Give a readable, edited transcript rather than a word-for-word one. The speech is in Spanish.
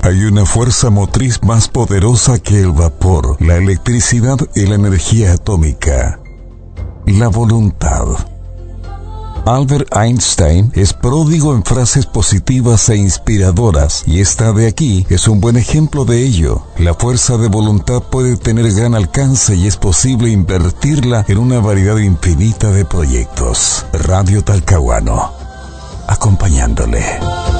Hay una fuerza motriz más poderosa que el vapor, la electricidad y la energía atómica: la voluntad. Albert Einstein es pródigo en frases positivas e inspiradoras, y esta de aquí es un buen ejemplo de ello. La fuerza de voluntad puede tener gran alcance y es posible invertirla en una variedad infinita de proyectos. Radio Talcahuano, acompañándole.